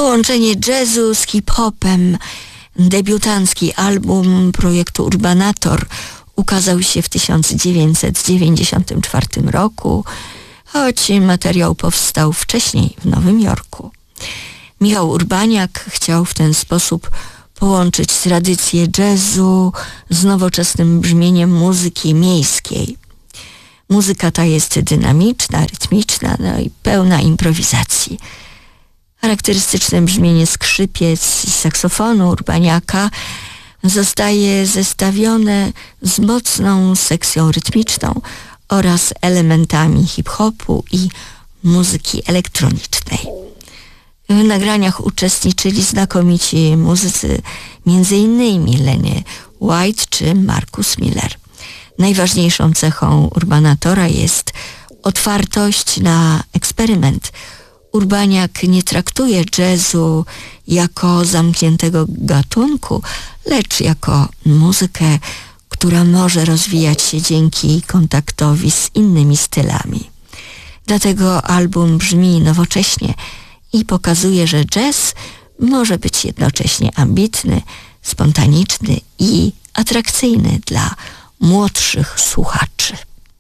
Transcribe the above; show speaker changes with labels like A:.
A: Połączenie jazzu z hip-hopem. Debiutancki album projektu Urbanator ukazał się w 1994 roku, choć materiał powstał wcześniej w Nowym Jorku. Michał Urbaniak chciał w ten sposób połączyć tradycję jazzu z nowoczesnym brzmieniem muzyki miejskiej. Muzyka ta jest dynamiczna, rytmiczna, i pełna improwizacji. Charakterystyczne brzmienie skrzypiec i saksofonu Urbaniaka zostaje zestawione z mocną sekcją rytmiczną oraz elementami hip-hopu i muzyki elektronicznej. W nagraniach uczestniczyli znakomici muzycy, m.in. Lenny White czy Marcus Miller. Najważniejszą cechą Urbanatora jest otwartość na eksperyment. Urbaniak nie traktuje jazzu jako zamkniętego gatunku, lecz jako muzykę, która może rozwijać się dzięki kontaktowi z innymi stylami. Dlatego album brzmi nowocześnie i pokazuje, że jazz może być jednocześnie ambitny, spontaniczny i atrakcyjny dla młodszych słuchaczy.